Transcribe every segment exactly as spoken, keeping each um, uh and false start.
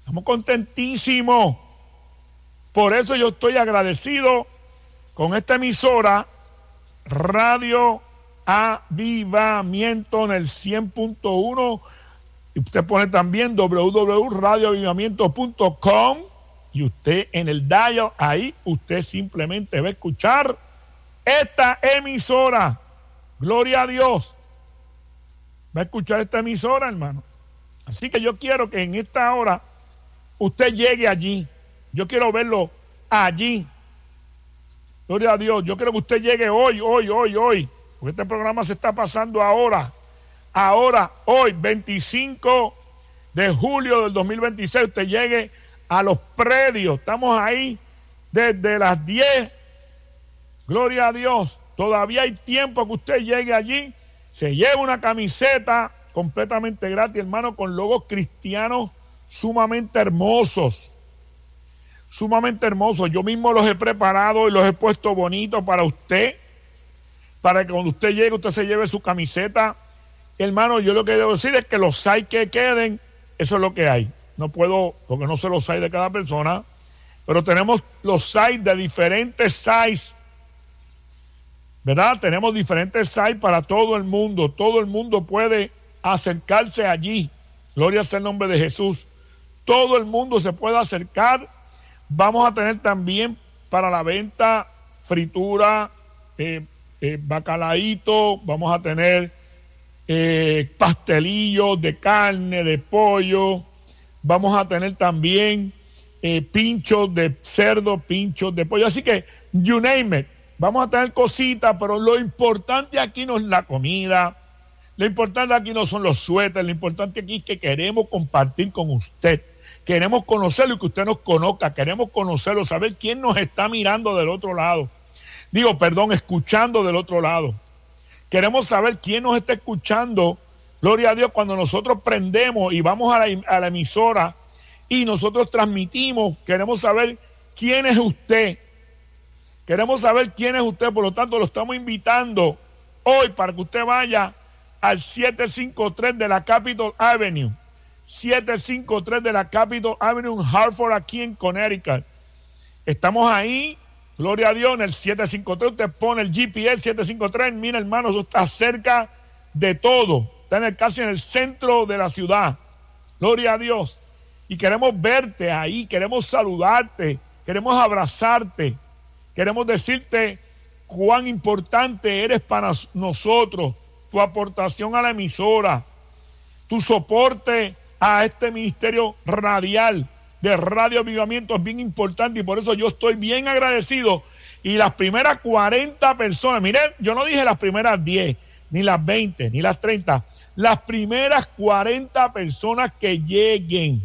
Estamos contentísimos. Por eso yo estoy agradecido con esta emisora, Radio Avivamiento en el cien punto uno. Y usted pone también doble u doble u doble u punto radio avivamiento punto com. Y usted en el dial, ahí usted simplemente va a escuchar esta emisora. Gloria a Dios. Va a escuchar esta emisora, hermano. Así que yo quiero que en esta hora usted llegue allí. Yo quiero verlo allí. Gloria a Dios. Yo quiero que usted llegue hoy, hoy, hoy, hoy. Porque este programa se está pasando ahora. Ahora, hoy, veinticinco de julio del dos mil veintiséis. Usted llegue a los predios. Estamos ahí desde las diez. Gloria a Dios. Todavía hay tiempo que usted llegue allí. Se lleva una camiseta completamente gratis, hermano, con logos cristianos sumamente hermosos. Sumamente hermosos. Yo mismo los he preparado y los he puesto bonitos para usted. Para que cuando usted llegue, usted se lleve su camiseta. Hermano, yo lo que debo decir es que los size que queden, eso es lo que hay. No puedo, porque no sé los size de cada persona, pero tenemos los size de diferentes size, ¿verdad? Tenemos diferentes size para todo el mundo. Todo el mundo puede acercarse allí. Gloria sea el nombre de Jesús. Todo el mundo se puede acercar. Vamos a tener también para la venta fritura, eh, eh, bacalaíto, vamos a tener eh, pastelillos de carne, de pollo. Vamos a tener también eh, pinchos de cerdo, pinchos de pollo. Así que, you name it. Vamos a tener cositas, pero lo importante aquí no es la comida. Lo importante aquí no son los suéteres. Lo importante aquí es que queremos compartir con usted. Queremos conocerlo y que usted nos conozca. Queremos conocerlo, saber quién nos está mirando del otro lado. Digo, perdón, escuchando del otro lado. Queremos saber quién nos está escuchando. Gloria a Dios, cuando nosotros prendemos y vamos a la, a la emisora y nosotros transmitimos, queremos saber quién es usted. Queremos saber quién es usted, por lo tanto lo estamos invitando hoy para que usted vaya al setecientos cincuenta y tres de la Capitol Avenue. setecientos cincuenta y tres de la Capitol Avenue en Hartford, aquí en Connecticut. Estamos ahí, gloria a Dios, en el setecientos cincuenta y tres. Usted pone el G P S setecientos cincuenta y tres. Mira, hermano, eso está cerca de todo. Está en el, casi en el centro de la ciudad. Gloria a Dios. Y queremos verte ahí, queremos saludarte, queremos abrazarte, queremos decirte cuán importante eres para nosotros, tu aportación a la emisora, tu soporte a este ministerio radial de Radio Avivamiento es bien importante y por eso yo estoy bien agradecido. Y las primeras cuarenta personas, miren, yo no dije las primeras diez, ni las veinte, ni las treinta, las primeras cuarenta personas que lleguen,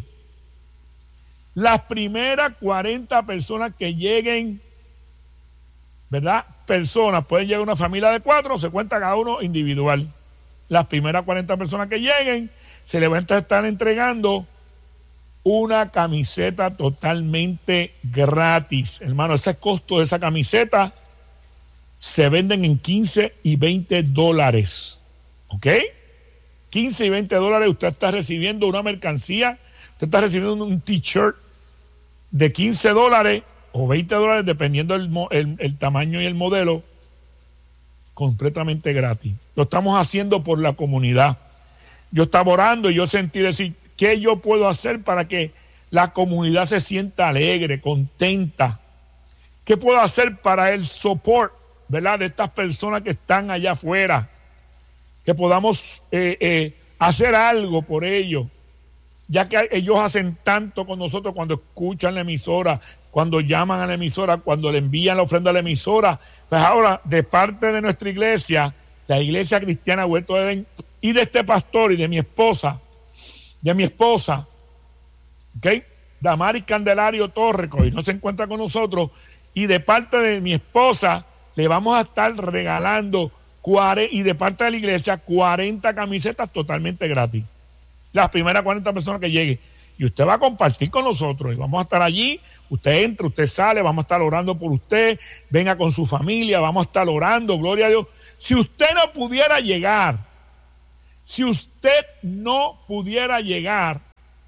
las primeras cuarenta personas que lleguen, ¿verdad? Personas, pueden llegar una familia de cuatro, se cuenta cada uno individual. Las primeras cuarenta personas que lleguen, se les va a estar entregando una camiseta totalmente gratis. Hermano, ese costo de esa camiseta se venden en quince y veinte dólares. ¿Ok? quince y veinte dólares, usted está recibiendo una mercancía, usted está recibiendo un t-shirt de quince dólares o veinte dólares, dependiendo el, el, el tamaño y el modelo, completamente gratis. Lo estamos haciendo por la comunidad. Yo estaba orando y yo sentí decir, ¿qué yo puedo hacer para que la comunidad se sienta alegre, contenta? ¿Qué puedo hacer para el support, ¿verdad?, de estas personas que están allá afuera? Que podamos eh, eh, hacer algo por ellos, ya que ellos hacen tanto con nosotros cuando escuchan la emisora, cuando llaman a la emisora, cuando le envían la ofrenda a la emisora. Pues ahora, de parte de nuestra iglesia, la Iglesia Cristiana Huerto de Edén, y de este pastor y de mi esposa, de mi esposa, ¿ok?, Damaris Candelario Torres, que hoy no se encuentra con nosotros, y de parte de mi esposa, le vamos a estar regalando, y de parte de la iglesia, cuarenta camisetas totalmente gratis. Las primeras cuarenta personas que lleguen. Y usted va a compartir con nosotros y vamos a estar allí. Usted entra, usted sale, vamos a estar orando por usted. Venga con su familia, vamos a estar orando, gloria a Dios. Si usted no pudiera llegar, si usted no pudiera llegar,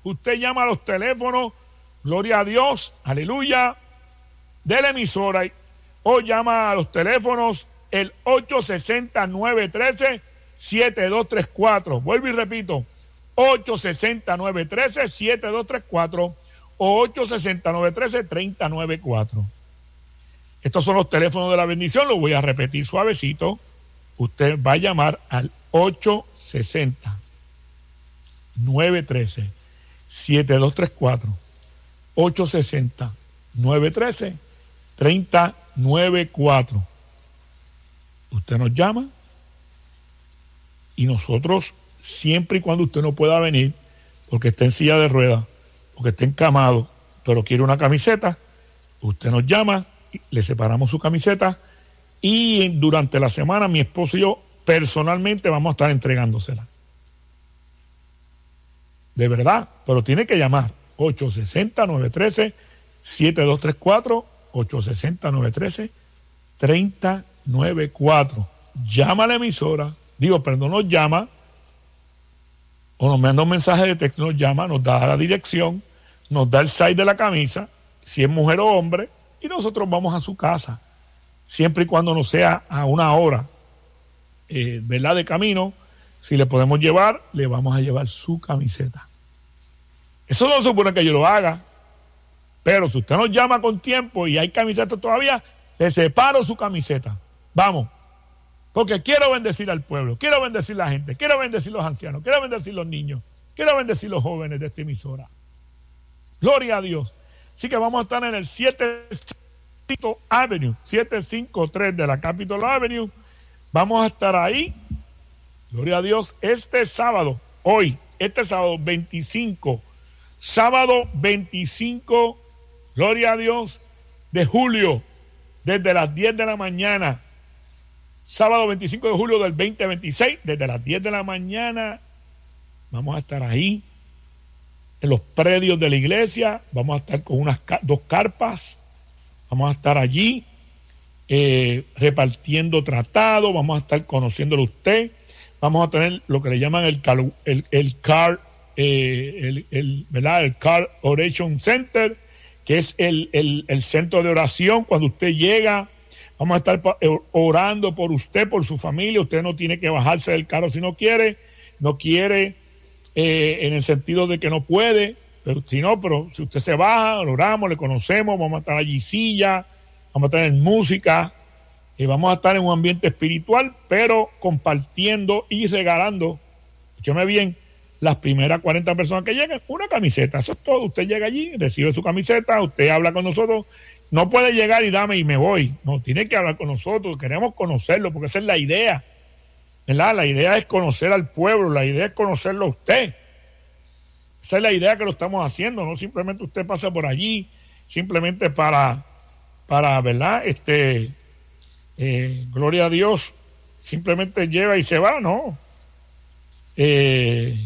Usted llama a los teléfonos, gloria a Dios, aleluya, de la emisora, o llama a los teléfonos el ocho seis cero, nueve uno tres, siete dos tres cuatro. Vuelvo y repito, ocho seis cero, nueve uno tres, siete dos tres cuatro o ocho seis cero, nueve uno tres, tres cero nueve cuatro. Estos son los teléfonos de la bendición, lo voy a repetir suavecito. Usted va a llamar al ocho seis cero, nueve uno tres, siete dos tres cuatro, ocho seis cero, nueve uno tres, tres cero nueve cuatro. Usted nos llama y nosotros, siempre y cuando usted no pueda venir, porque esté en silla de ruedas, porque esté encamado, pero quiere una camiseta, usted nos llama, le separamos su camiseta y durante la semana mi esposo y yo personalmente vamos a estar entregándosela. De verdad, pero tiene que llamar ocho seis cero, nueve uno tres, siete dos tres cuatro, ocho seis cero, nueve uno tres, tres cero nueve cuatro. Llama a la emisora, digo, perdón, nos llama o nos manda un mensaje de texto, nos llama, nos da la dirección, nos da el size de la camisa, si es mujer o hombre, y nosotros vamos a su casa, siempre y cuando no sea a una hora, eh, ¿verdad?, de camino. Si le podemos llevar, le vamos a llevar su camiseta. Eso no supone que yo lo haga, pero si usted nos llama con tiempo y hay camisetas todavía, le separo su camiseta. Vamos, porque quiero bendecir al pueblo, quiero bendecir a la gente, quiero bendecir a los ancianos, quiero bendecir a los niños, quiero bendecir a los jóvenes de esta emisora. Gloria a Dios. Así que vamos a estar en el setecientos cinco Avenue, setecientos cincuenta y tres de la Capitol Avenue. Vamos a estar ahí, gloria a Dios, este sábado, hoy, este sábado veinticinco, sábado veinticinco, gloria a Dios, de julio, desde las diez de la mañana. Sábado veinticinco de julio del veinte veintiséis, desde las diez de la mañana, vamos a estar ahí, en los predios de la iglesia. Vamos a estar con unas dos carpas, vamos a estar allí eh, repartiendo tratados, vamos a estar conociéndolo usted, vamos a tener lo que le llaman el car, el, el car, eh, el, el, ¿verdad? el Car Oration Center, que es el, el, el centro de oración. Cuando usted llega, vamos a estar orando por usted, por su familia. Usted no tiene que bajarse del carro si no quiere, no quiere eh, en el sentido de que no puede, pero si no, pero si usted se baja, lo oramos, le conocemos, vamos a estar allí silla, vamos a tener música, y vamos a estar en un ambiente espiritual, pero compartiendo y regalando, escúcheme bien, las primeras cuarenta personas que lleguen, una camiseta. Eso es todo. Usted llega allí, recibe su camiseta, usted habla con nosotros. No puede llegar y dame y me voy. No, tiene que hablar con nosotros. Queremos conocerlo, porque esa es la idea, ¿verdad? La idea es conocer al pueblo, la idea es conocerlo a usted. Esa es la idea que lo estamos haciendo. No simplemente usted pasa por allí, simplemente para, para ¿verdad? Este, eh, gloria a Dios, simplemente lleva y se va, ¿no? Eh,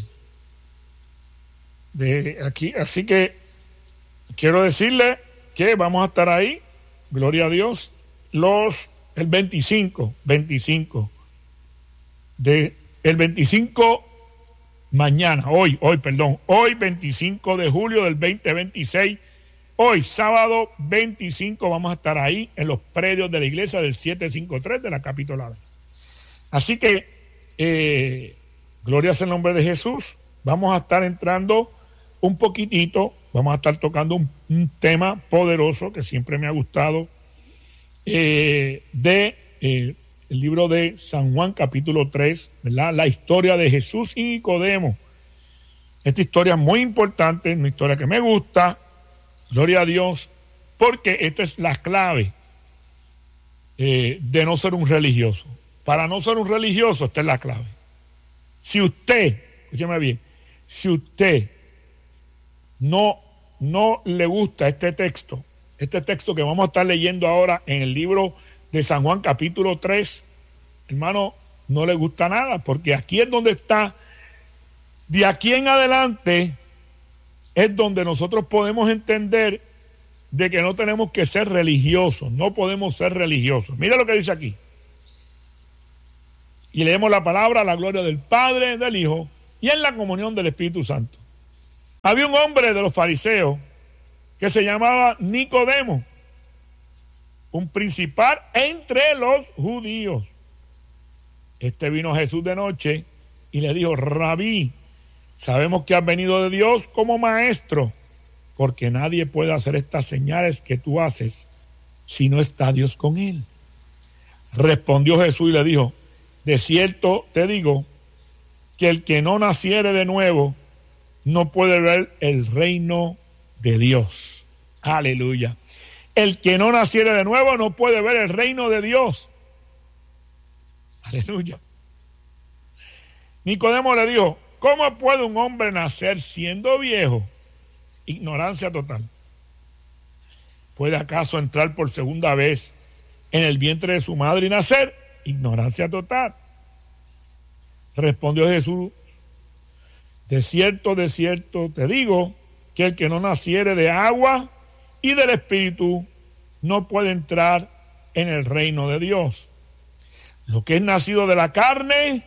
de aquí, así que quiero decirle que vamos a estar ahí, gloria a Dios, los el veinticinco, veinticinco de el veinticinco mañana, hoy, hoy, perdón, hoy veinticinco de julio del veinte veintiséis, hoy sábado veinticinco vamos a estar ahí en los predios de la iglesia del setecientos cincuenta y tres de la Capitol Avenue. Así que eh, gloria sea el nombre de Jesús. Vamos a estar entrando un poquitito, vamos a estar tocando un, un tema poderoso que siempre me ha gustado, eh, de eh, el libro de San Juan capítulo tres, ¿verdad? La historia de Jesús y Nicodemo. Esta historia es muy importante, una historia que me gusta, gloria a Dios, porque esta es la clave eh, de no ser un religioso. Para no ser un religioso, esta es la clave. Si usted, escúcheme bien, si usted no, no le gusta este texto, este texto que vamos a estar leyendo ahora en el libro de San Juan capítulo tres, hermano, no le gusta nada, porque aquí es donde está, de aquí en adelante es donde nosotros podemos entender de que no tenemos que ser religiosos, no podemos ser religiosos. Mira lo que dice aquí. Y leemos la palabra, la gloria del Padre, del Hijo y en la comunión del Espíritu Santo. Había un hombre de los fariseos que se llamaba Nicodemo, un principal entre los judíos. Este vino a Jesús de noche y le dijo: Rabí, sabemos que has venido de Dios como maestro, porque nadie puede hacer estas señales que tú haces si no está Dios con él. Respondió Jesús y le dijo: de cierto te digo que el que no naciere de nuevo no puede ver el reino de Dios. Aleluya. El que no naciere de nuevo no puede ver el reino de Dios. Aleluya. Nicodemo le dijo: ¿cómo puede un hombre nacer siendo viejo? Ignorancia total. ¿Puede acaso entrar por segunda vez en el vientre de su madre y nacer? Ignorancia total. Respondió Jesús: de cierto, de cierto te digo que el que no naciere de agua y del Espíritu no puede entrar en el reino de Dios. Lo que es nacido de la carne,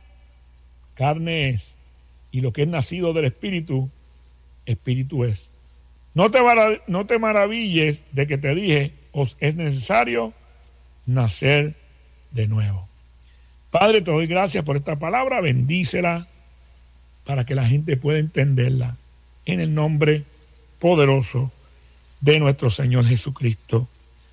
carne es, y lo que es nacido del Espíritu, Espíritu es. No te, marav- no te maravilles de que te dije: os es necesario nacer de nuevo. Padre, te doy gracias por esta palabra, bendícela para que la gente pueda entenderla, en el nombre poderoso de nuestro Señor Jesucristo.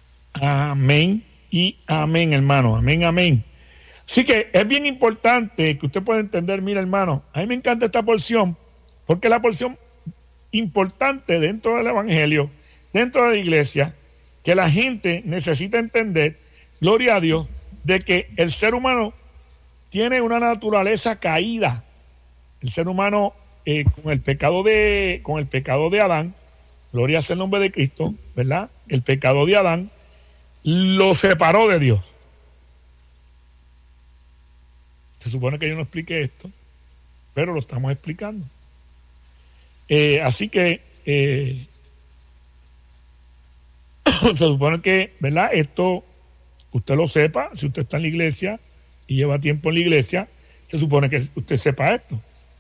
Amén y amén, hermano. Amén, amén. Así que es bien importante que usted pueda entender. Mira, hermano, a mí me encanta esta porción, porque es la porción importante dentro del Evangelio, dentro de la iglesia, que la gente necesita entender, gloria a Dios, de que el ser humano tiene una naturaleza caída. El ser humano, eh, con el pecado de, con el pecado de Adán, gloria sea el nombre de Cristo, ¿verdad? El pecado de Adán lo separó de Dios. Se supone que yo no expliqué esto, pero lo estamos explicando. Eh, así que eh, se supone que, ¿verdad? Esto usted lo sepa, si usted está en la iglesia y lleva tiempo en la iglesia, se supone que usted sepa esto.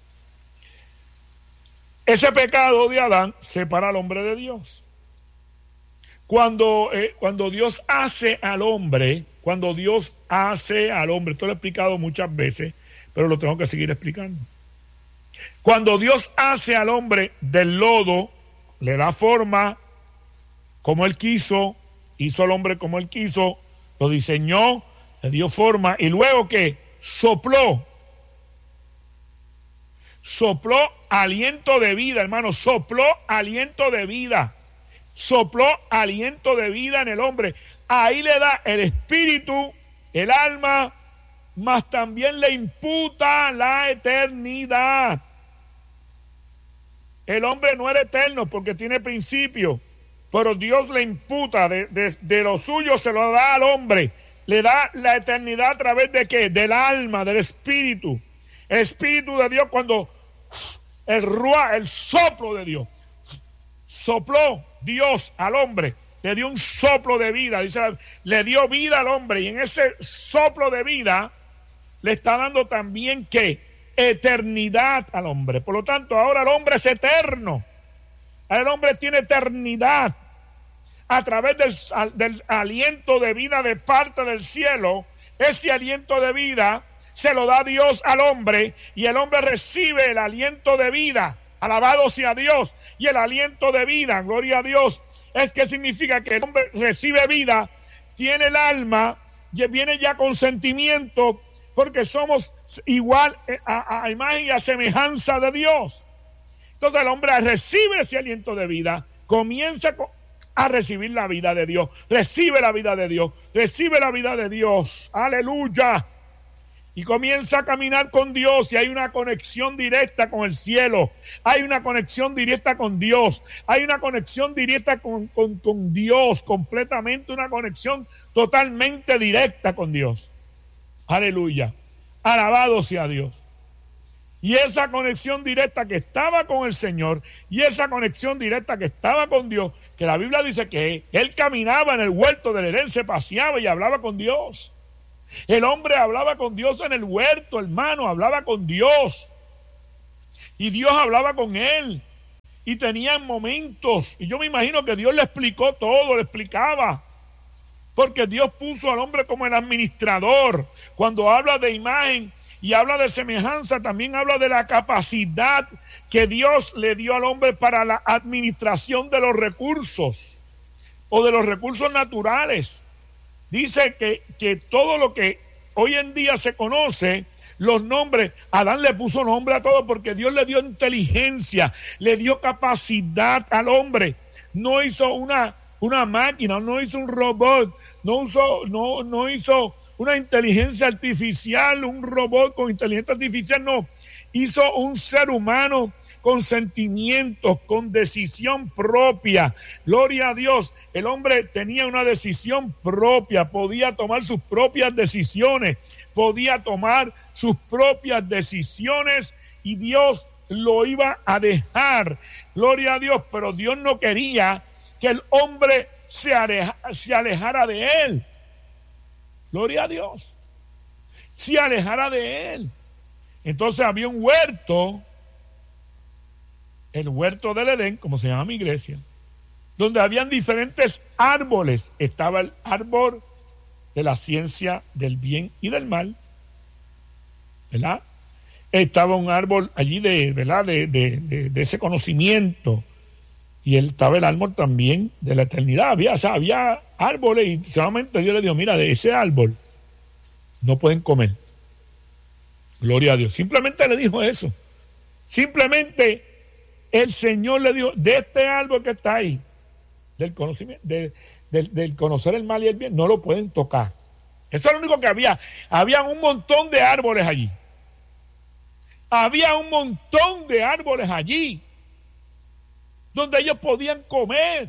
Ese pecado de Adán separa al hombre de Dios. Cuando, eh, cuando Dios hace al hombre, cuando Dios hace al hombre, esto lo he explicado muchas veces, pero lo tengo que seguir explicando. Cuando Dios hace al hombre del lodo, le da forma como Él quiso, hizo al hombre como Él quiso, lo diseñó, le dio forma, y luego que sopló, sopló aliento de vida, hermano, sopló aliento de vida, sopló aliento de vida en el hombre. Ahí le da el espíritu, el alma, mas también le imputa la eternidad. El hombre no era eterno porque tiene principio, pero Dios le imputa de, de, de lo suyo, se lo da al hombre. Le da la eternidad a través de qué? Del alma, del espíritu. El espíritu de Dios, cuando el ruá, el soplo de Dios, sopló Dios al hombre, le dio un soplo de vida, dice, le dio vida al hombre, y en ese soplo de vida le está dando también ¿qué? Eternidad al hombre. Por lo tanto, ahora el hombre es eterno. El hombre tiene eternidad a través del, del aliento de vida de parte del cielo. Ese aliento de vida se lo da Dios al hombre, y el hombre recibe el aliento de vida. Alabado sea Dios. Y el aliento de vida, gloria a Dios, es que significa que el hombre recibe vida, tiene el alma, viene ya con sentimiento, porque somos igual a, a imagen y a semejanza de Dios. Entonces el hombre recibe ese aliento de vida, comienza a recibir la vida de Dios, recibe la vida de Dios, recibe la vida de Dios, aleluya, y comienza a caminar con Dios, y hay una conexión directa con el cielo, hay una conexión directa con Dios, hay una conexión directa con, con, con Dios, completamente una conexión totalmente directa con Dios. Aleluya, alabado sea Dios. Y esa conexión directa que estaba con el Señor, y esa conexión directa que estaba con Dios, que la Biblia dice que él caminaba en el huerto del Edén, se paseaba y hablaba con Dios. El hombre hablaba con Dios en el huerto, hermano, hablaba con Dios. Y Dios hablaba con él. y tenían momentos, y yo me imagino que Dios le explicó todo, le explicaba, porque Dios puso al hombre como el administrador. Cuando habla de imagen y habla de semejanza, también habla de la capacidad que Dios le dio al hombre para la administración de los recursos o de los recursos naturales. Dice que, que todo lo que hoy en día se conoce, los nombres, Adán le puso nombre a todo porque Dios le dio inteligencia, le dio capacidad al hombre. No hizo una, una máquina, no hizo un robot, no, hizo, no, no hizo una inteligencia artificial, un robot con inteligencia artificial, no. Hizo un ser humano con sentimientos, con decisión propia. Gloria a Dios. El hombre tenía una decisión propia, podía tomar sus propias decisiones, podía tomar sus propias decisiones y Dios lo iba a dejar. Gloria a Dios, pero Dios no quería que el hombre se, aleja, se alejara de él. Gloria a Dios. Se alejara de él. Entonces había un huerto, el huerto del Edén, como se llama mi iglesia, donde habían diferentes árboles. Estaba el árbol de la ciencia del bien y del mal, ¿verdad? Estaba un árbol allí de, ¿verdad? De, de, de, de ese conocimiento, y él estaba el árbol también de la eternidad. Había, o sea, había árboles, y solamente Dios le dijo, mira, de ese árbol no pueden comer. Gloria a Dios. Simplemente le dijo eso. Simplemente el Señor le dijo, de este árbol que está ahí, del conocimiento, de, del, del conocer el mal y el bien, no lo pueden tocar. Eso es lo único que había. Había un montón de árboles allí. Había un montón de árboles allí donde ellos podían comer.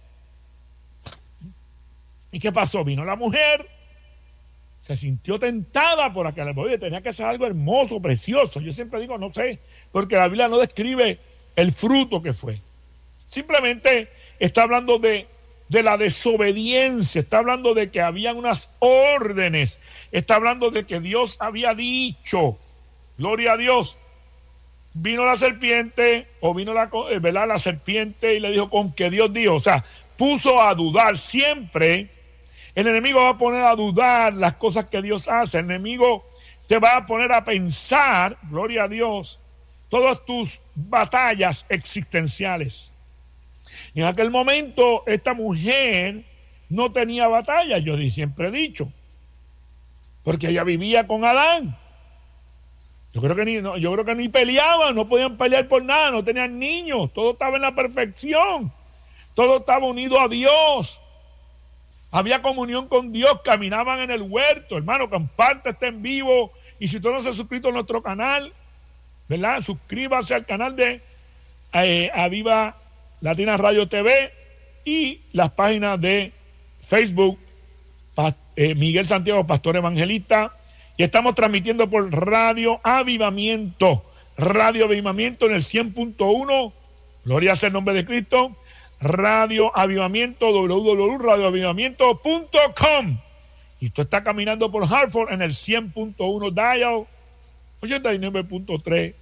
¿Y qué pasó? Vino la mujer, se sintió tentada por aquel árbol. Oye, tenía que ser algo hermoso, precioso. Yo siempre digo, no sé, porque la Biblia no describe el fruto que fue. Simplemente está hablando de, de la desobediencia, está hablando de que habían unas órdenes, está hablando de que Dios había dicho, gloria a Dios. Vino la serpiente, o vino la, ¿verdad? la serpiente y le dijo con que Dios dijo, o sea, puso a dudar. Siempre el enemigo va a poner a dudar las cosas que Dios hace. El enemigo te va a poner a pensar, gloria a Dios, todas tus batallas existenciales. Y en aquel momento esta mujer no tenía batalla, yo siempre he dicho, porque ella vivía con Adán. Yo creo que ni, no, yo creo que ni peleaban, no podían pelear por nada, no tenían niños, todo estaba en la perfección, todo estaba unido a Dios. Había comunión con Dios, caminaban en el huerto. Hermano, comparte este en vivo, y si tú no se has suscrito a nuestro canal, ¿verdad? Suscríbase al canal de eh, Aviva Latina Radio T V y las páginas de Facebook, pa, eh, Miguel Santiago, Pastor Evangelista. Y estamos transmitiendo por Radio Avivamiento, Radio Avivamiento en el cien punto uno, gloria sea el nombre de Cristo, Radio Avivamiento, doble u doble u doble u punto radio avivamiento punto com. Y tú estás caminando por Hartford en el cien punto uno dial, ochenta y nueve punto tres,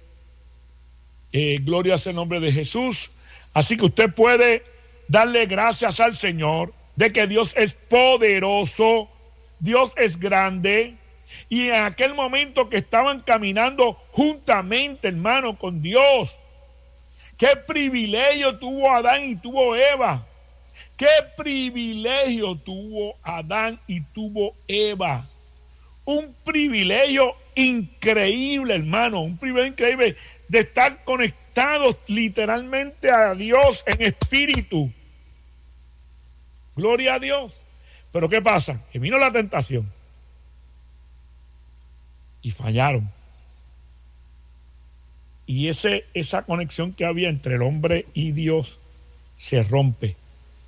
eh, gloria sea el nombre de Jesús. Así que usted puede darle gracias al Señor de que Dios es poderoso, Dios es grande. Y en aquel momento que estaban caminando juntamente, hermano, con Dios, qué privilegio tuvo Adán y tuvo Eva. Qué privilegio tuvo Adán y tuvo Eva. Un privilegio increíble, hermano, un privilegio increíble de estar conectados literalmente a Dios en espíritu. Gloria a Dios. Pero ¿qué pasa? Que vino la tentación y fallaron. Y ese, esa conexión que había entre el hombre y Dios se rompe.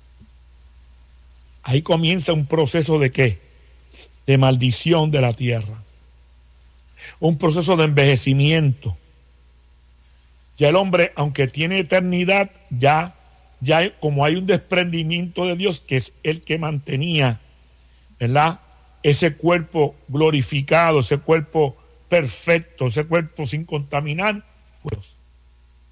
Ahí comienza un proceso de ¿qué? De maldición de la tierra. Un proceso de envejecimiento. Ya el hombre, aunque tiene eternidad, ya, ya hay, como hay un desprendimiento de Dios, que es el que mantenía, ¿verdad?, ese cuerpo glorificado, ese cuerpo perfecto, ese cuerpo sin contaminar, pues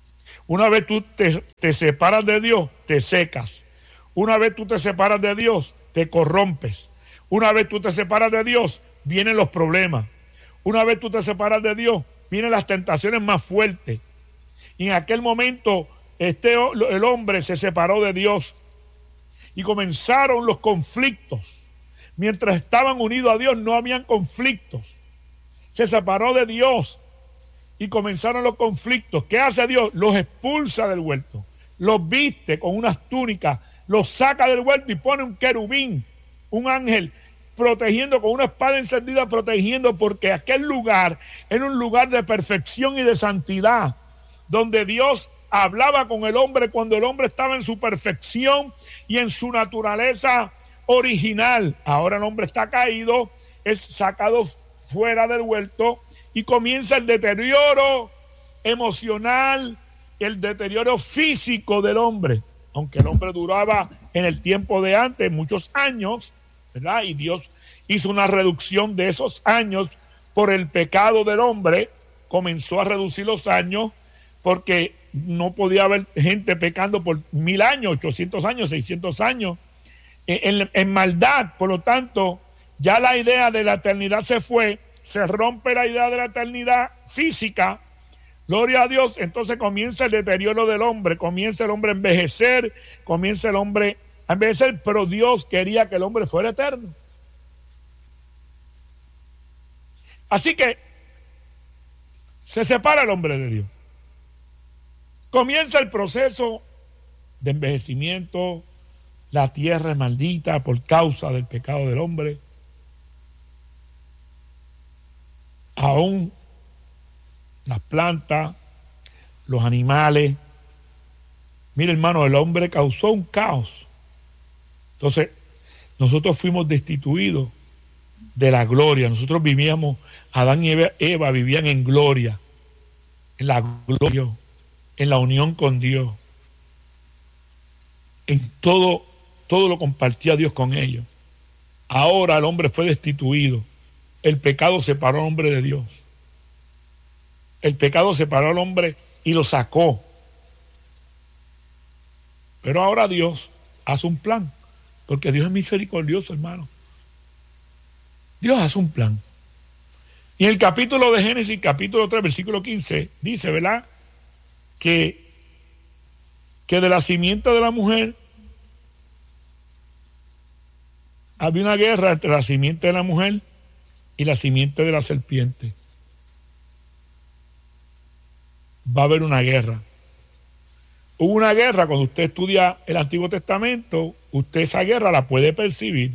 Una vez tú te, te separas de Dios, te secas. Una vez tú te separas de Dios, te corrompes. Una vez tú te separas de Dios, vienen los problemas. Una vez tú te separas de Dios, vienen las tentaciones más fuertes. Y en aquel momento, este, el hombre se separó de Dios y comenzaron los conflictos. Mientras estaban unidos a Dios, no habían conflictos. Se separó de Dios y comenzaron los conflictos. ¿Qué hace Dios? Los expulsa del huerto, los viste con unas túnicas, los saca del huerto y pone un querubín, un ángel, protegiendo con una espada encendida, protegiendo, porque aquel lugar era un lugar de perfección y de santidad, donde Dios hablaba con el hombre cuando el hombre estaba en su perfección y en su naturaleza original. Ahora el hombre está caído, es sacado fuera del huerto y comienza el deterioro emocional, el deterioro físico del hombre. Aunque el hombre duraba en el tiempo de antes muchos años, ¿verdad? Y Dios hizo una reducción de esos años por el pecado del hombre, comenzó a reducir los años porque no podía haber gente pecando por mil años, ochocientos años, seiscientos años, en, en, en maldad. Por lo tanto, ya la idea de la eternidad se fue, se rompe la idea de la eternidad física, gloria a Dios. Entonces comienza el deterioro del hombre, comienza el hombre a envejecer, comienza el hombre a envejecer, pero Dios quería que el hombre fuera eterno. Así que se separa el hombre de Dios. Comienza el proceso de envejecimiento, la tierra es maldita por causa del pecado del hombre. Aún las plantas, los animales. Mire, hermano, el hombre causó un caos. Entonces, nosotros fuimos destituidos de la gloria. Nosotros vivíamos, Adán y Eva, Eva vivían en gloria, en la gloria, en la unión con Dios. En todo, todo lo compartía Dios con ellos. Ahora el hombre fue destituido. El pecado separó al hombre de Dios. El pecado separó al hombre y lo sacó. Pero ahora Dios hace un plan, porque Dios es misericordioso, hermano. Dios hace un plan. Y en el capítulo de Génesis, capítulo tres, versículo quince, dice, ¿verdad?, que, que de la simiente de la mujer había una guerra entre la simiente de la mujer y la simiente de la serpiente. Va a haber una guerra. Hubo una guerra, cuando usted estudia el Antiguo Testamento, usted esa guerra la puede percibir.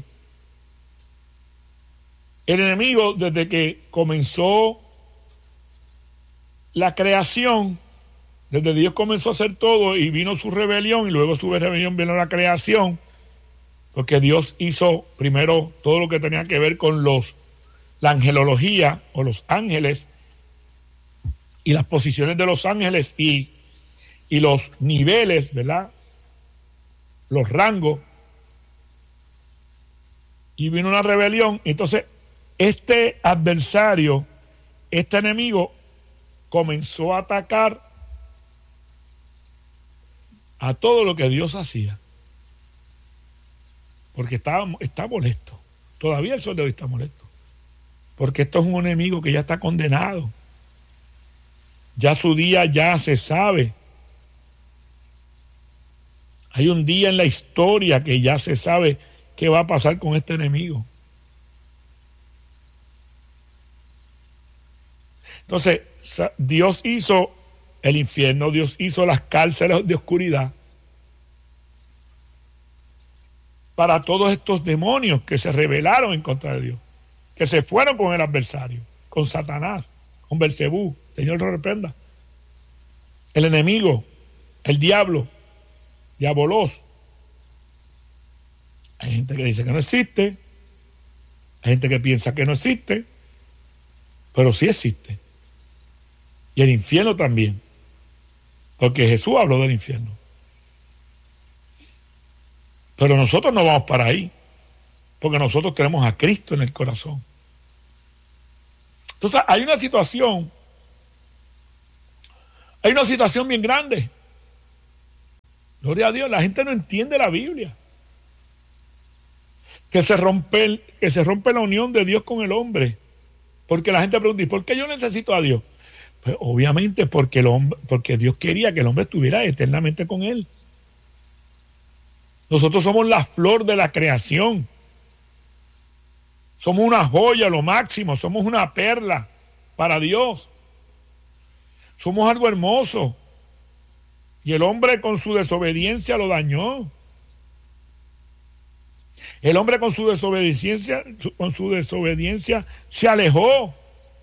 El enemigo, desde que comenzó la creación, desde Dios comenzó a hacer todo y vino su rebelión, y luego su rebelión vino la creación, porque Dios hizo primero todo lo que tenía que ver con los la angelología o los ángeles y las posiciones de los ángeles y, y los niveles, ¿verdad?, los rangos, y vino una rebelión. Entonces este adversario, este enemigo, comenzó a atacar a todo lo que Dios hacía, porque estaba, está molesto. Todavía el sol de hoy está molesto, porque esto es un enemigo que ya está condenado. Ya su día ya se sabe. Hay un día en la historia que ya se sabe qué va a pasar con este enemigo. Entonces, Dios hizo el infierno, Dios hizo las cárceles de oscuridad para todos estos demonios que se rebelaron en contra de Dios, que se fueron con el adversario, con Satanás, con Belcebú. Señor lo reprenda. El enemigo, el diablo, diabolos. Hay gente que dice que no existe, hay gente que piensa que no existe, pero sí existe. Y el infierno también, porque Jesús habló del infierno. Pero nosotros no vamos para ahí, porque nosotros tenemos a Cristo en el corazón. Entonces hay una situación, hay una situación bien grande. Gloria a Dios, la gente no entiende la Biblia. Que se rompe, el, que se rompe la unión de Dios con el hombre. Porque la gente pregunta, ¿y por qué yo necesito a Dios? Pues obviamente porque, el hombre, porque Dios quería que el hombre estuviera eternamente con él. Nosotros somos la flor de la creación. Somos una joya, lo máximo. Somos una perla para Dios. Somos algo hermoso. Y el hombre con su desobediencia lo dañó. El hombre con su desobediencia, con su desobediencia se alejó.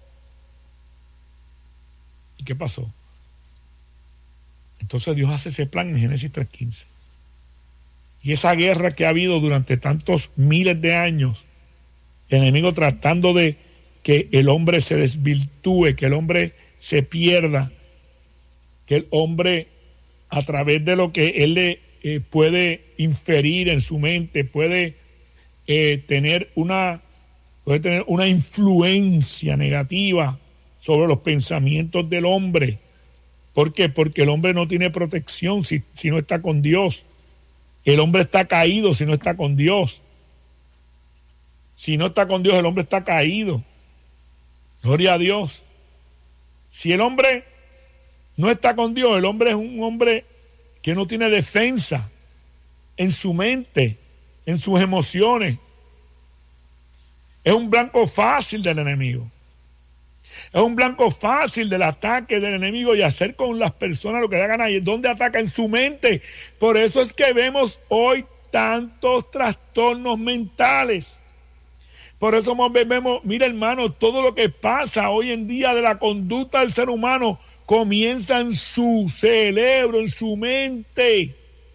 ¿Y qué pasó? Entonces Dios hace ese plan en Génesis tres quince. Y esa guerra que ha habido durante tantos miles de años, el enemigo tratando de que el hombre se desvirtúe, que el hombre se pierda, que el hombre a través de lo que él le eh, puede inferir en su mente, puede eh, tener una puede tener una influencia negativa sobre los pensamientos del hombre. ¿Por qué? Porque el hombre no tiene protección si, si no está con Dios. El hombre está caído si no está con Dios. Si no está con Dios, el hombre está caído. Gloria a Dios. Si el hombre no está con Dios, el hombre es un hombre que no tiene defensa en su mente, en sus emociones. Es un blanco fácil del enemigo. Es un blanco fácil del ataque del enemigo y hacer con las personas lo que da gana. ¿Y dónde ataca? En su mente. Por eso es que vemos hoy tantos trastornos mentales. Por eso vemos, mira hermano, todo lo que pasa hoy en día de la conducta del ser humano comienza en su cerebro, en su mente.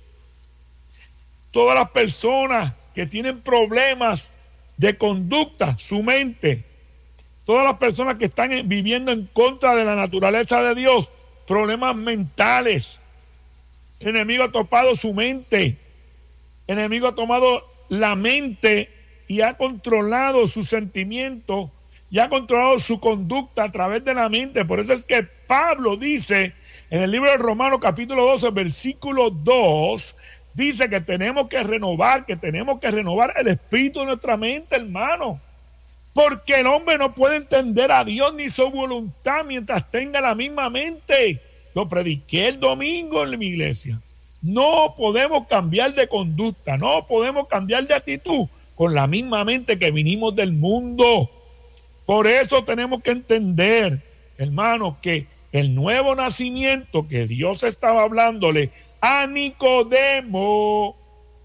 Todas las personas que tienen problemas de conducta, su mente. Todas las personas que están viviendo en contra de la naturaleza de Dios, problemas mentales. El enemigo ha topado su mente. El enemigo ha tomado la mente y ha controlado sus sentimientos y ha controlado su conducta a través de la mente. Por eso es que Pablo dice en el libro de Romanos capítulo doce, versículo dos, dice que tenemos que renovar, que tenemos que renovar el espíritu de nuestra mente, hermano. Porque el hombre no puede entender a Dios ni su voluntad mientras tenga la misma mente. Lo prediqué el domingo en mi iglesia. No podemos cambiar de conducta, no podemos cambiar de actitud con la misma mente que vinimos del mundo. Por eso tenemos que entender, hermanos, que el nuevo nacimiento que Dios estaba hablándole a Nicodemo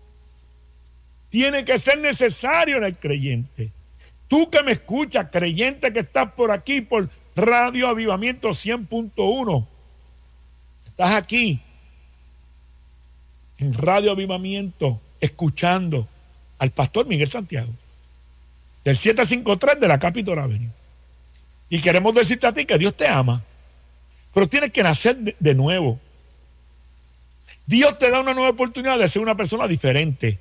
tiene que ser necesario en el creyente. Tú que me escuchas, creyente que estás por aquí, por Radio Avivamiento cien punto uno, estás aquí en Radio Avivamiento escuchando al pastor Miguel Santiago del setecientos cincuenta y tres de la Capitol Avenue. Y queremos decirte a ti que Dios te ama, pero tienes que nacer de, de nuevo. Dios te da una nueva oportunidad de ser una persona diferente.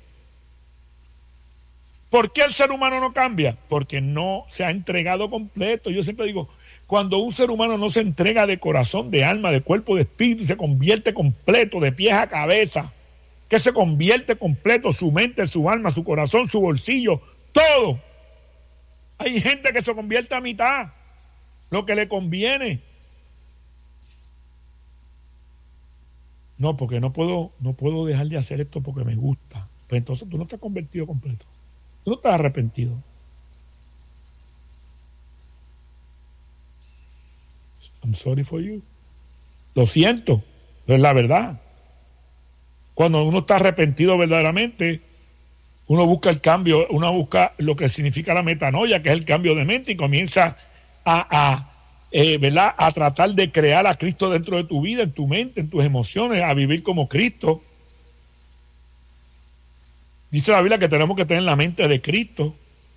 ¿Por qué el ser humano no cambia? Porque no se ha entregado completo. Yo siempre digo, cuando un ser humano no se entrega de corazón, de alma, de cuerpo, de espíritu, y se convierte completo, de pies a cabeza, que se convierte completo, su mente, su alma, su corazón, su bolsillo, todo. Hay gente que se convierte a mitad, lo que le conviene. No, porque no puedo, no puedo dejar de hacer esto porque me gusta. Pues entonces tú no estás convertido completo. Tú no estás arrepentido. I'm sorry for you. Lo siento, pero es la verdad. Cuando uno está arrepentido verdaderamente, uno busca el cambio, uno busca lo que significa la metanoia, que es el cambio de mente, y comienza a, a, eh, ¿verdad? a tratar de crear a Cristo dentro de tu vida, en tu mente, en tus emociones, a vivir como Cristo. Dice la Biblia que tenemos que tener la mente de Cristo.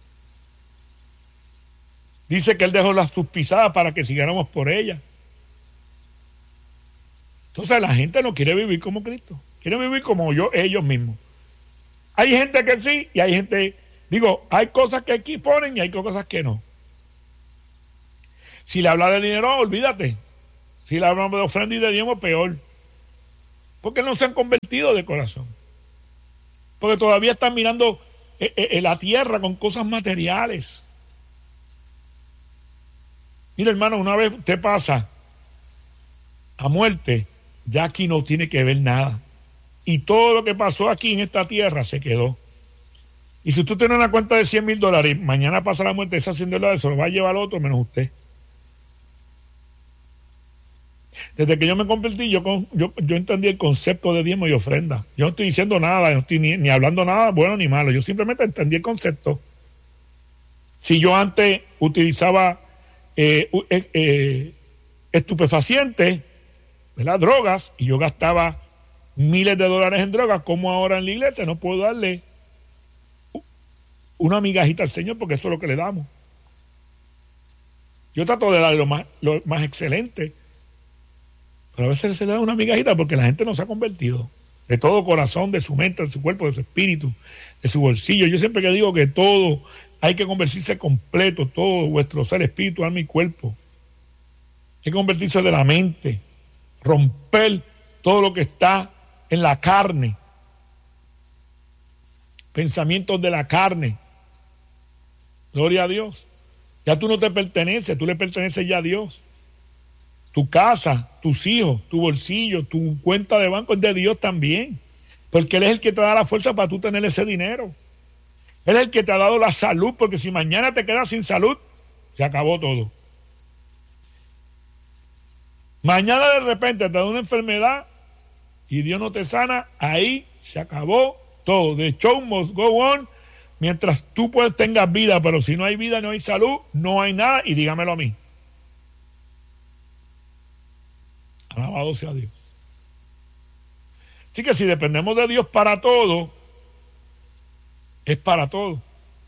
Dice que Él dejó las sus pisadas para que siguiéramos por ellas. Entonces la gente no quiere vivir como Cristo. Quiere vivir como yo, ellos mismos. Hay gente que sí y hay gente... Digo, hay cosas que aquí ponen y hay cosas que no. Si le habla de dinero, olvídate. Si le hablamos de ofrenda y de diezmo, peor. Porque no se han convertido de corazón. Porque todavía están mirando eh, eh, la tierra con cosas materiales. Mira, hermano, una vez usted pasa a muerte, ya aquí no tiene que ver nada. Y todo lo que pasó aquí en esta tierra se quedó. Y si usted tiene una cuenta de cien mil dólares, mañana pasa la muerte, esas cien dólares se lo va a llevar otro menos usted. Desde que yo me convertí, yo, yo, yo entendí el concepto de diezmo y ofrenda. Yo no estoy diciendo nada, no estoy ni, ni hablando nada bueno ni malo. Yo simplemente entendí el concepto. Si yo antes utilizaba eh, eh, eh, estupefacientes, ¿verdad?, drogas, y yo gastaba miles de dólares en drogas, como ahora en la iglesia no puedo darle una migajita al Señor, porque eso es lo que le damos. Yo trato de darle lo más, lo más excelente, pero a veces se le da una migajita porque la gente no se ha convertido de todo corazón, de su mente, de su cuerpo, de su espíritu, de su bolsillo. Yo siempre que digo que todo hay que convertirse completo, todo vuestro ser, espíritu, alma y cuerpo. Hay que convertirse de la mente, romper todo lo que está en la carne, pensamientos de la carne. Gloria a Dios. Ya tú no te perteneces, tú le perteneces ya a Dios. Tu casa, tus hijos, tu bolsillo, tu cuenta de banco es de Dios también, porque Él es el que te da la fuerza para tú tener ese dinero. Él es el que te ha dado la salud, porque si mañana te quedas sin salud, se acabó todo. Mañana de repente te da una enfermedad y Dios no te sana, ahí se acabó todo. The show must go on. Mientras tú pues tengas vida, pero si no hay vida, no hay salud, no hay nada, y dígamelo a mí. Alabado sea Dios. Así que si dependemos de Dios para todo, es para todo.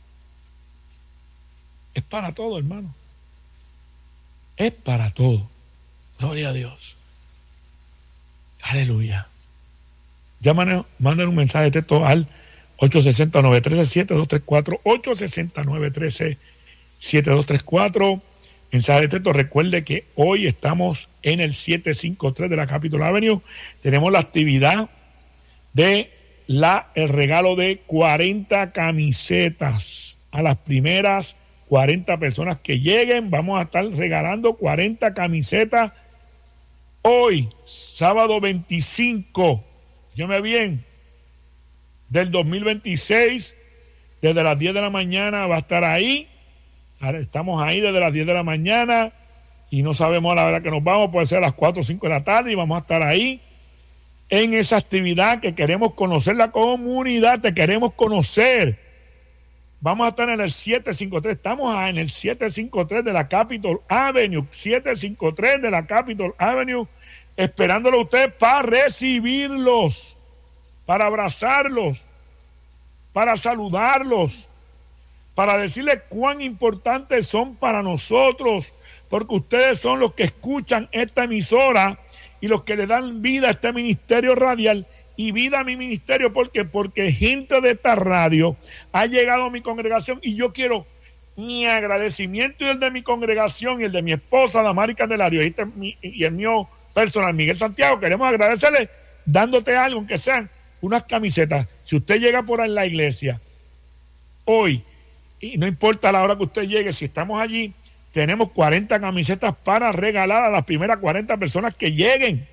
Es para todo, hermano. Es para todo. Gloria a Dios. Aleluya. Llámanos, manden un mensaje de texto al ocho seis cero, nueve uno tres, siete dos tres cuatro, ocho seis cero, nueve uno tres, siete dos tres cuatro. Mensaje de texto. Recuerde que hoy estamos en el setecientos cincuenta y tres de la Capitol Avenue. Tenemos la actividad de la, el regalo de cuarenta camisetas a las primeras cuarenta personas que lleguen. Vamos a estar regalando cuarenta camisetas hoy, sábado veinticinco, escúchame bien, del dos mil veintiséis, desde las diez de la mañana va a estar ahí. Estamos ahí desde las diez de la mañana y no sabemos a la hora que nos vamos, puede ser a las cuatro o cinco de la tarde, y vamos a estar ahí en esa actividad que queremos conocer la comunidad, te queremos conocer. Vamos a estar en el setecientos cincuenta y tres, estamos en el setecientos cincuenta y tres de la Capitol Avenue, setecientos cincuenta y tres de la Capitol Avenue, esperándolo a ustedes para recibirlos, para abrazarlos, para saludarlos, para decirles cuán importantes son para nosotros, porque ustedes son los que escuchan esta emisora y los que le dan vida a este ministerio radial y vida a mi ministerio. ¿Por qué? Porque gente de esta radio ha llegado a mi congregación, y yo quiero mi agradecimiento y el de mi congregación y el de mi esposa Damari Candelario y, este, mi, y el mío personal, Miguel Santiago. Queremos agradecerle dándote algo, aunque sean unas camisetas. Si usted llega por ahí en la iglesia hoy, y no importa la hora que usted llegue, si estamos allí, tenemos cuarenta camisetas para regalar a las primeras cuarenta personas que lleguen.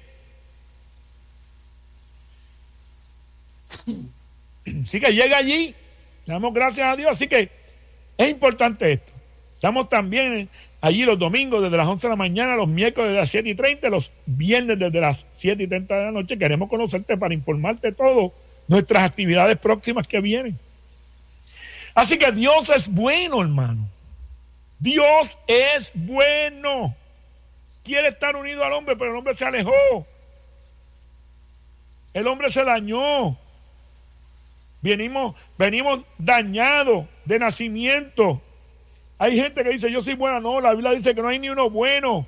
Así que llega allí, le damos gracias a Dios. Así que es importante esto. Estamos también allí los domingos desde las once de la mañana, los miércoles desde las siete y treinta, los viernes desde las siete y treinta de la noche. Queremos conocerte para informarte todo nuestras actividades próximas que vienen. Así que Dios es bueno, hermano. Dios es bueno. Quiere estar unido al hombre, pero el hombre se alejó. El hombre se dañó. Venimos, venimos dañados de nacimiento. Hay gente que dice, yo soy buena. No, la Biblia dice que no hay ni uno bueno.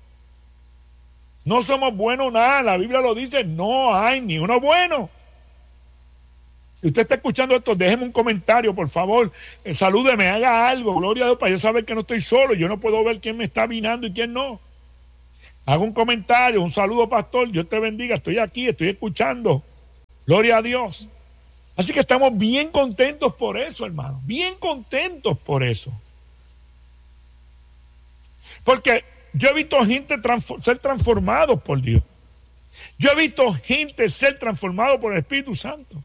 No somos buenos nada. La Biblia lo dice, no hay ni uno bueno. Si usted está escuchando esto, déjeme un comentario, por favor. Eh, salúdeme, haga algo. Gloria a Dios, para yo saber que no estoy solo. Yo no puedo ver quién me está vinando y quién no. Hago un comentario, un saludo, pastor, Dios te bendiga, estoy aquí, estoy escuchando. Gloria a Dios. Así que estamos bien contentos por eso, hermano, bien contentos por eso. Porque yo he visto gente transform- ser transformados por Dios. Yo he visto gente ser transformado por el Espíritu Santo.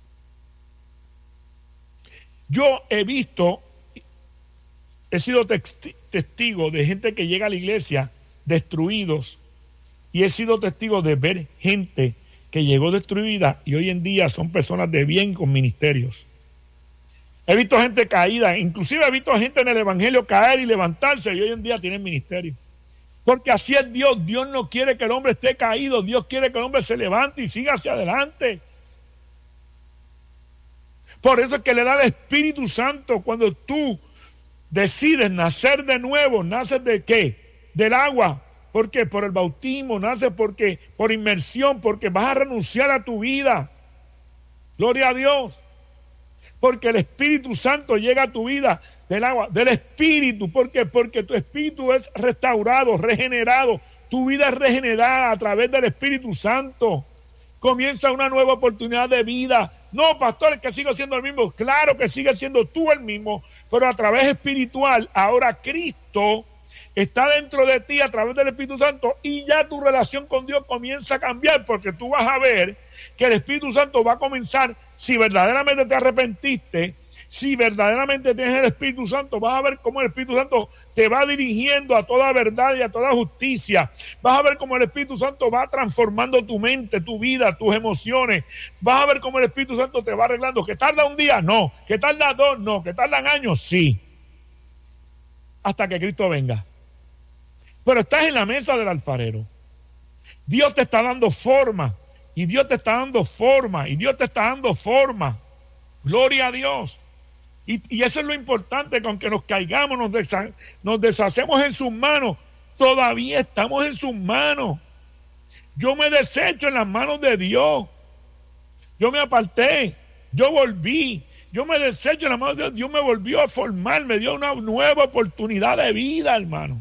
Yo he visto, he sido testi- testigo de gente que llega a la iglesia destruidos, y he sido testigo de ver gente que llegó destruida y hoy en día son personas de bien con ministerios. He visto gente caída, inclusive he visto gente en el evangelio caer y levantarse y hoy en día tienen ministerio. Porque así es Dios. Dios no quiere que el hombre esté caído, Dios quiere que el hombre se levante y siga hacia adelante. Por eso es que le da el Espíritu Santo. Cuando tú decides nacer de nuevo, ¿naces de qué? Del agua. ¿Por qué? Por el bautismo, naces porque, por inmersión, porque vas a renunciar a tu vida. Gloria a Dios. Porque el Espíritu Santo llega a tu vida del agua, del Espíritu. ¿Por qué? Porque tu espíritu es restaurado, regenerado. Tu vida es regenerada a través del Espíritu Santo. Comienza una nueva oportunidad de vida. No, pastor, es que sigo siendo el mismo. Claro que sigues siendo tú el mismo, pero a través espiritual, ahora Cristo está dentro de ti a través del Espíritu Santo y ya tu relación con Dios comienza a cambiar, porque tú vas a ver que el Espíritu Santo va a comenzar, si verdaderamente te arrepentiste, si verdaderamente tienes el Espíritu Santo, vas a ver cómo el Espíritu Santo te va dirigiendo a toda verdad y a toda justicia. Vas a ver cómo el Espíritu Santo va transformando tu mente, tu vida, tus emociones. Vas a ver cómo el Espíritu Santo te va arreglando. ¿Que tarda un día? No. ¿Que tarda dos? No. ¿Que tardan años? Sí. Hasta que Cristo venga. Pero estás en la mesa del alfarero. Dios te está dando forma. Y Dios te está dando forma. Y Dios te está dando forma. Gloria a Dios. Y, y eso es lo importante, que aunque nos caigamos, nos, desha, nos deshacemos en sus manos, todavía estamos en sus manos. Yo me desecho en las manos de Dios. Yo me aparté, yo volví, yo me desecho en las manos de Dios. Dios me volvió a formar, me dio una nueva oportunidad de vida, hermano.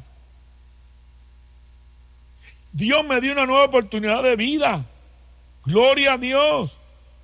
Dios me dio una nueva oportunidad de vida. Gloria a Dios.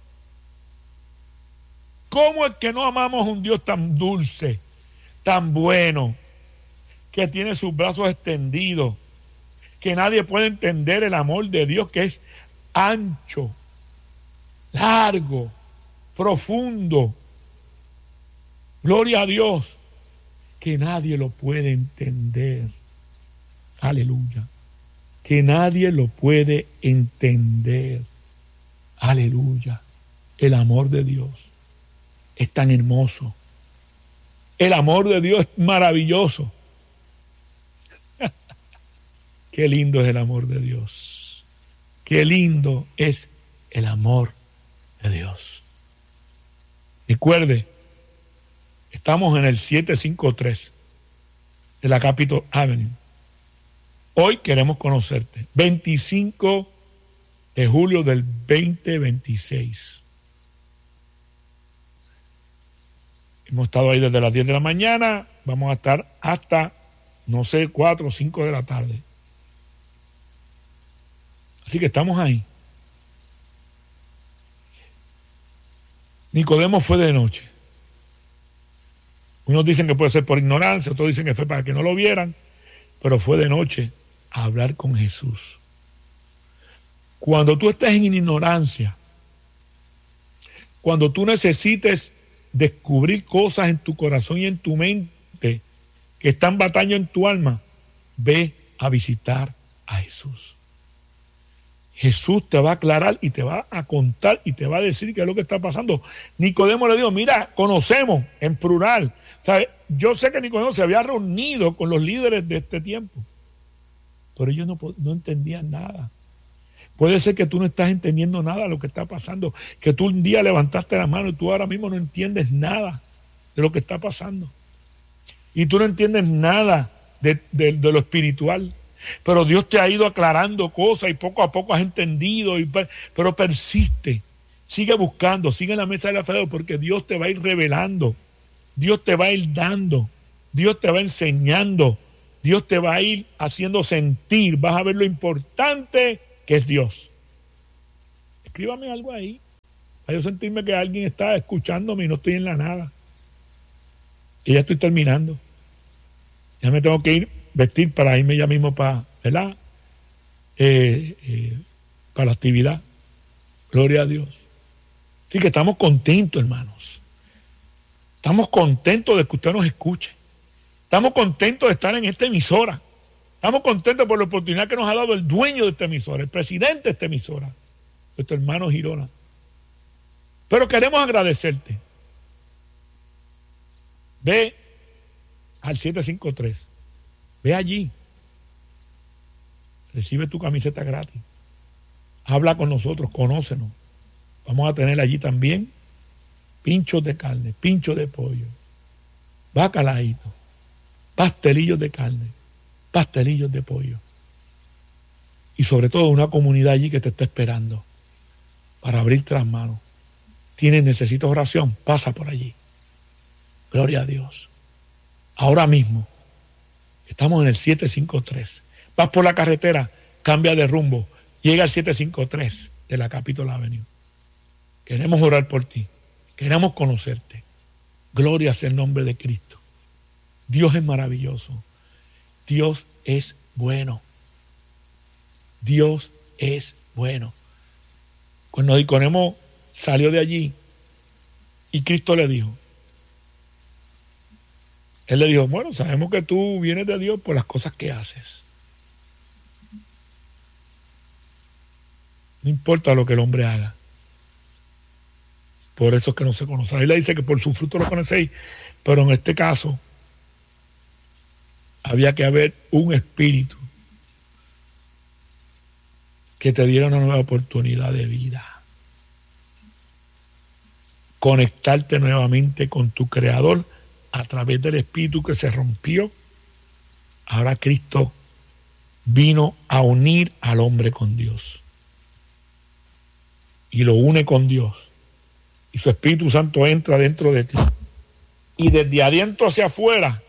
¿Cómo es que no amamos a un Dios tan dulce, tan bueno, que tiene sus brazos extendidos, que nadie puede entender el amor de Dios, que es ancho, largo, profundo? Gloria a Dios, que nadie lo puede entender. Aleluya. Que nadie lo puede entender. Aleluya. El amor de Dios es tan hermoso. El amor de Dios es maravilloso. Qué lindo es el amor de Dios. Qué lindo es el amor de Dios. Recuerde, estamos en el siete cinco tres de la Capitol Avenue. Hoy queremos conocerte. veinticinco de julio del veinte veintiséis. Hemos estado ahí desde las diez de la mañana, vamos a estar hasta, no sé, cuatro o cinco de la tarde. Así que estamos ahí. Nicodemo fue de noche. Unos dicen que puede ser por ignorancia, otros dicen que fue para que no lo vieran, pero fue de noche a hablar con Jesús. Cuando tú estés en ignorancia, cuando tú necesites descubrir cosas en tu corazón y en tu mente que están batallando en tu alma, ve a visitar a Jesús. Jesús te va a aclarar y te va a contar y te va a decir qué es lo que está pasando. Nicodemo le dijo, mira, conocemos en plural. O sea, yo sé que Nicodemo se había reunido con los líderes de este tiempo, pero ellos no, no entendían nada. Puede ser que tú no estás entendiendo nada de lo que está pasando, que tú un día levantaste la mano y tú ahora mismo no entiendes nada de lo que está pasando. Y tú no entiendes nada de, de, de lo espiritual. Pero Dios te ha ido aclarando cosas y poco a poco has entendido, y, pero persiste, sigue buscando, sigue en la mesa del alfarero, porque Dios te va a ir revelando, Dios te va a ir dando, Dios te va enseñando Dios te va a ir haciendo sentir, vas a ver lo importante que es Dios. Escríbame algo ahí, para yo sentirme que alguien está escuchándome y no estoy en la nada. Y ya estoy terminando. Ya me tengo que ir, vestir para irme ya mismo para, ¿verdad? Eh, eh, para la actividad. Gloria a Dios. Así que estamos contentos, hermanos. Estamos contentos de que usted nos escuche. Estamos contentos de estar en esta emisora. Estamos contentos por la oportunidad que nos ha dado el dueño de esta emisora, el presidente de esta emisora, nuestro hermano Girona. Pero queremos agradecerte. Ve al siete cinco tres. Ve allí. Recibe tu camiseta gratis. Habla con nosotros, conócenos. Vamos a tener allí también pinchos de carne, pinchos de pollo, bacalaíto, pastelillos de carne, pastelillos de pollo. Y sobre todo una comunidad allí que te está esperando para abrirte las manos. Tienes, necesitas oración, pasa por allí. Gloria a Dios. Ahora mismo estamos en el siete cinco tres. Vas por la carretera, cambia de rumbo, llega al siete cinco tres de la Capitol Avenue. Queremos orar por ti, queremos conocerte. Gloria sea el nombre de Cristo. Dios es maravilloso. Dios es bueno. Dios es bueno. Cuando Nicodemo salió de allí y Cristo le dijo, él le dijo, bueno, sabemos que tú vienes de Dios por las cosas que haces. No importa lo que el hombre haga. Por eso es que no se conoce. Ahí le dice que por su fruto lo conocéis, pero en este caso había que haber un espíritu que te diera una nueva oportunidad de vida. Conectarte nuevamente con tu Creador a través del espíritu que se rompió. Ahora Cristo vino a unir al hombre con Dios. Y lo une con Dios. Y su Espíritu Santo entra dentro de ti. Y desde adentro hacia afuera.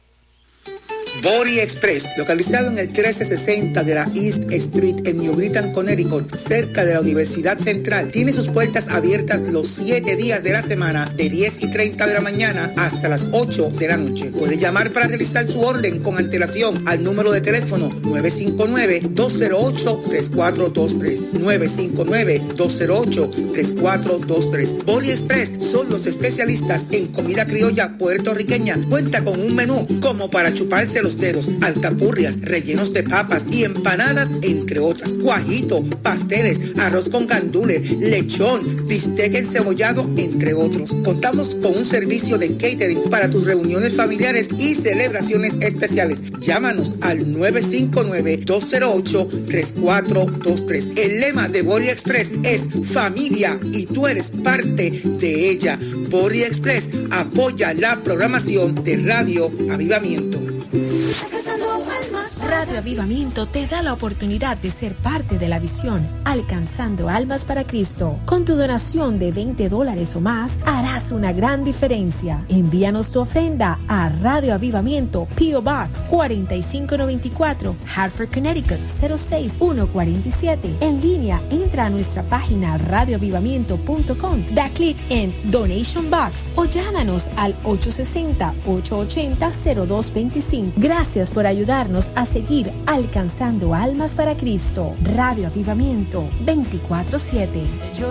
Body Express, localizado en el trece sesenta de la East Street en New Britain, Connecticut, cerca de la Universidad Central, tiene sus puertas abiertas los siete días de la semana, de diez y treinta de la mañana hasta las ocho de la noche. Puede llamar para realizar su orden con antelación al número de teléfono nueve cinco nueve, dos cero ocho, tres cuatro dos tres, nueve cinco nueve, dos cero ocho, tres cuatro dos tres. Body Express son los especialistas en comida criolla puertorriqueña. Cuenta con un menú como para chuparse los dedos, alcapurrias, rellenos de papas y empanadas, entre otras, guajito, pasteles, arroz con gandules, lechón, bistec encebollado, entre otros. Contamos con un servicio de catering para tus reuniones familiares y celebraciones especiales. Llámanos al nueve cinco nueve, dos cero ocho, tres cuatro dos tres. El lema de Body Express es familia y tú eres parte de ella. Body Express apoya la programación de Radio Avivamiento. Radio Avivamiento te da la oportunidad de ser parte de la visión Alcanzando Almas para Cristo. Con tu donación de veinte dólares o más, harás una gran diferencia. Envíanos tu ofrenda a Radio Avivamiento, P O Box cuatro cinco nueve cuatro, Hartford, Connecticut cero seis uno cuatro siete. En línea, entra a nuestra página radio avivamiento punto com, da clic en Donation Box o llámanos al ocho seis cero, ocho ocho cero, cero dos dos cinco. Gracias por ayudarnos a seguir alcanzando almas para Cristo. Radio Avivamiento veinticuatro siete.